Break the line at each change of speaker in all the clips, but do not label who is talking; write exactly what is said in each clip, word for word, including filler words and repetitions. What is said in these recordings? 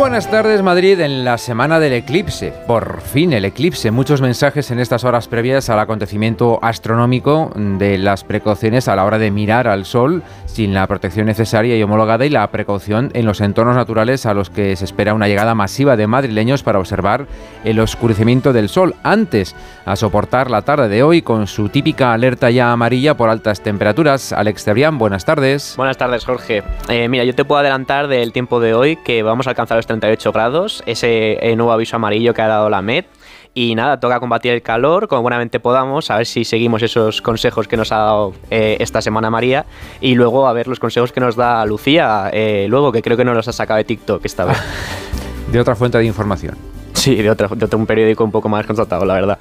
buenas tardes, Madrid, en la semana del eclipse. Por fin el eclipse. Muchos mensajes en estas horas previas al acontecimiento astronómico de las precauciones a la hora de mirar al sol sin la protección necesaria y homologada y la precaución en los entornos naturales a los que se espera una llegada masiva de madrileños para observar el oscurecimiento del sol. Antes, a soportar la tarde de hoy con su típica alerta ya amarilla por altas temperaturas. Alex Cebrián, buenas tardes.
Buenas tardes, Jorge. Eh, mira, yo te puedo adelantar del tiempo de hoy que vamos a alcanzar los treinta y ocho grados, ese eh, nuevo aviso amarillo que ha dado la Met. Y nada, toca combatir el calor como buenamente podamos, a ver si seguimos esos consejos que nos ha dado eh, esta semana María, y luego a ver los consejos que nos da Lucía, eh, luego, que creo que nos los ha sacado de TikTok esta vez.
De otra fuente de información.
Sí, de otro, de otro un periódico un poco más constatado, la verdad.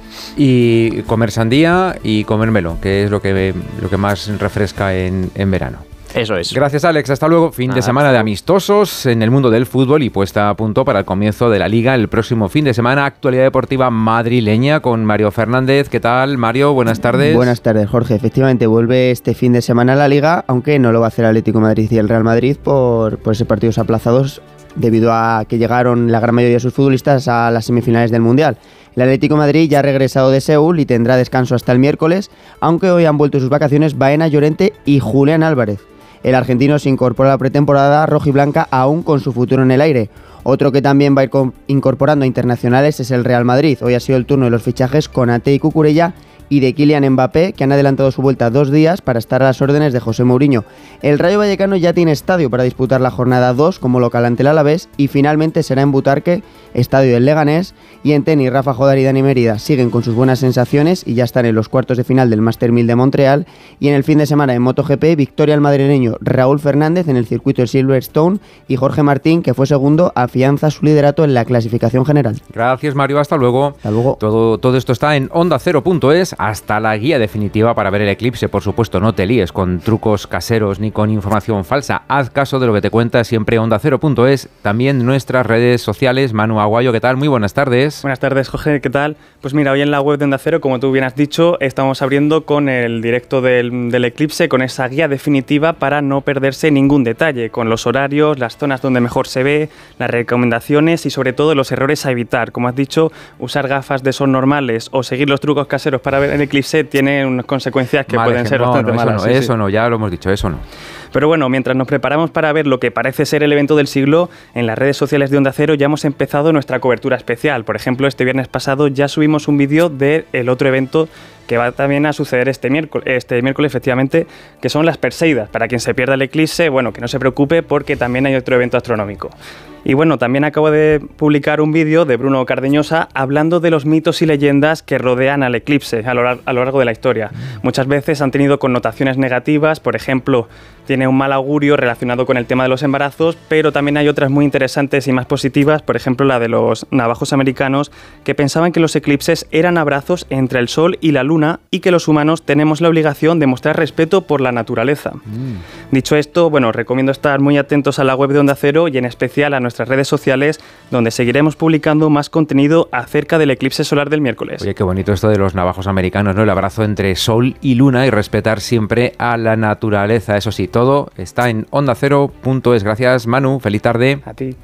Y comer sandía y comer melón, que es lo que, lo que más refresca en, en verano.
Eso es.
Gracias, Alex. Hasta luego. Fin Nada, de semana de amistosos en el mundo del fútbol y puesta a punto para el comienzo de la Liga el próximo fin de semana. Actualidad deportiva madrileña con Mario Fernández. ¿Qué tal, Mario? Buenas tardes.
Buenas tardes, Jorge. Efectivamente, vuelve este fin de semana la Liga, aunque no lo va a hacer el Atlético de Madrid y el Real Madrid por, por esos partidos aplazados debido a que llegaron la gran mayoría de sus futbolistas a las semifinales del Mundial. El Atlético de Madrid ya ha regresado de Seúl y tendrá descanso hasta el miércoles, aunque hoy han vuelto sus vacaciones Baena Llorente y Julián Álvarez. El argentino se incorpora a la pretemporada rojiblanca aún con su futuro en el aire. Otro que también va a ir incorporando a internacionales es el Real Madrid. Hoy ha sido el turno de los fichajes Konaté y Cucurella y de Kylian Mbappé, que han adelantado su vuelta dos días para estar a las órdenes de José Mourinho. El Rayo Vallecano ya tiene estadio para disputar la jornada dos como local ante el Alavés y finalmente será en Butarque, estadio del Leganés. Y en tenis, Rafa Jodar y Dani Mérida siguen con sus buenas sensaciones y ya están en los cuartos de final del Master mil de Montreal. Y en el fin de semana en MotoGP, victoria al madrileño Raúl Fernández en el circuito de Silverstone y Jorge Martín, que fue segundo, afianza su liderato en la clasificación general.
Gracias, Mario. Hasta luego.
Hasta luego.
Todo, todo esto está en onda cero punto es. Hasta la guía definitiva para ver el eclipse. Por supuesto, no te líes con trucos caseros ni con información falsa. Haz caso de lo que te cuenta siempre onda cero punto es. También nuestras redes sociales. Manu Aguayo, ¿qué tal? Muy buenas tardes.
Buenas tardes, Jorge, ¿qué tal? Pues mira, hoy en la web de Onda Cero, como tú bien has dicho, estamos abriendo con el directo del, del eclipse, con esa guía definitiva para no perderse ningún detalle, con los horarios, las zonas donde mejor se ve, las recomendaciones y sobre todo los errores a evitar. Como has dicho, usar gafas de sol normales o seguir los trucos caseros para ver el eclipse tiene unas consecuencias que
Mal
pueden ser
no,
bastante
no,
malas.
Eso, no,
sí,
eso
sí.
no, ya lo hemos dicho, eso no.
Pero bueno, mientras nos preparamos para ver lo que parece ser el evento del siglo, en las redes sociales de Onda Cero ya hemos empezado nuestra cobertura especial. Por ejemplo, este viernes pasado ya subimos un vídeo del otro evento que va también a suceder este miércoles, este miércoles efectivamente, que son las Perseidas. Para quien se pierda el eclipse, bueno, que no se preocupe porque también hay otro evento astronómico. Y bueno, también acabo de publicar un vídeo de Bruno Cardeñosa hablando de los mitos y leyendas que rodean al eclipse a lo, a lo largo de la historia. Muchas veces han tenido connotaciones negativas, por ejemplo, tiene un mal augurio relacionado con el tema de los embarazos, pero también hay otras muy interesantes y más positivas, por ejemplo la de los navajos americanos, que pensaban que los eclipses eran abrazos entre el sol y la luna y que los humanos tenemos la obligación de mostrar respeto por la naturaleza. Mm. Dicho esto, bueno, recomiendo estar muy atentos a la web de Onda Cero y en especial a nuestras redes sociales, donde seguiremos publicando más contenido acerca del eclipse solar del miércoles.
Oye, qué bonito esto de los navajos americanos, ¿no? El abrazo entre sol y luna y respetar siempre a la naturaleza. Eso sí, todo está en onda cero punto es. Gracias, Manu. Feliz tarde.
A ti.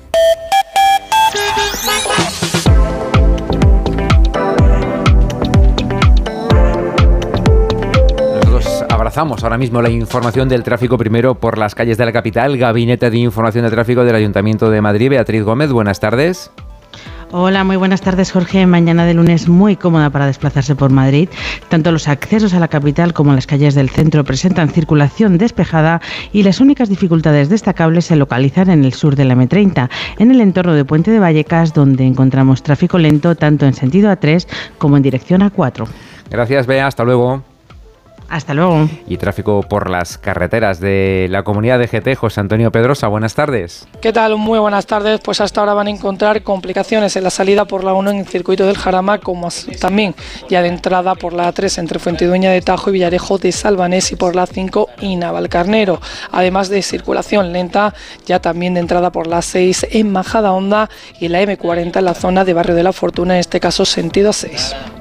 Abrazamos ahora mismo la información del tráfico primero por las calles de la capital. Gabinete de Información de Tráfico del Ayuntamiento de Madrid. Beatriz Gómez, buenas tardes.
Hola, muy buenas tardes, Jorge. Mañana de lunes muy cómoda para desplazarse por Madrid. Tanto los accesos a la capital como las calles del centro presentan circulación despejada y las únicas dificultades destacables se localizan en el sur de la eme treinta, en el entorno de Puente de Vallecas, donde encontramos tráfico lento tanto en sentido A tres como en dirección A cuatro.
Gracias, Bea. Hasta luego.
Hasta luego.
Y tráfico por las carreteras de la comunidad de G T. José Antonio Pedrosa, buenas tardes.
¿Qué tal? Muy buenas tardes. Pues hasta ahora van a encontrar complicaciones en la salida por la uno en el circuito del Jarama, como también ya de entrada por la A tres entre Fuentidueña de Tajo y Villarejo de Salvanés y por la A cinco y Navalcarnero. Además de circulación lenta, ya también de entrada por la A seis en Majadahonda y la eme cuarenta en la zona de Barrio de la Fortuna, en este caso sentido A seis.